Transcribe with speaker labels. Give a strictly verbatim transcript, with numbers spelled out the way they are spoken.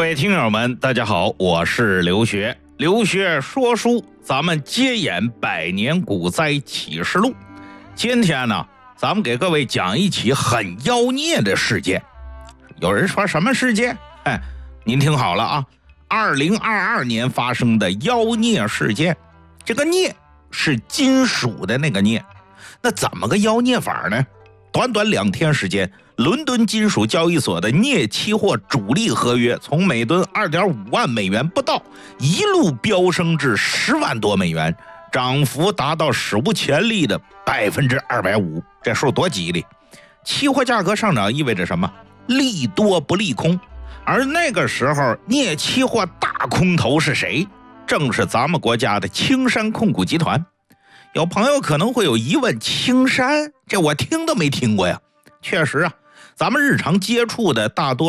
Speaker 1: 位听友们，大家好，我是刘学。刘学说书，咱们接演百年股灾启示录。今天呢，咱们给各位讲一起很妖孽的事件。有人说什么事件？哎，您听好了啊，二零二二年发生的妖孽事件。这个孽是金属的那个孽，那怎么个妖孽法呢？短短两天时间，伦敦金属交易所的镍期货主力合约从每吨 二点五万美元不到，一路飙升至十万多美元，涨幅达到史无前例的 百分之二百五十， 这数多吉利。期货价格上涨意味着什么？利多不利空。而那个时候镍期货大空头是谁？正是咱们国家的青山控股集团。有朋友可能会有疑问，青山这我听都没听过呀。确实啊，咱们日常接触的大多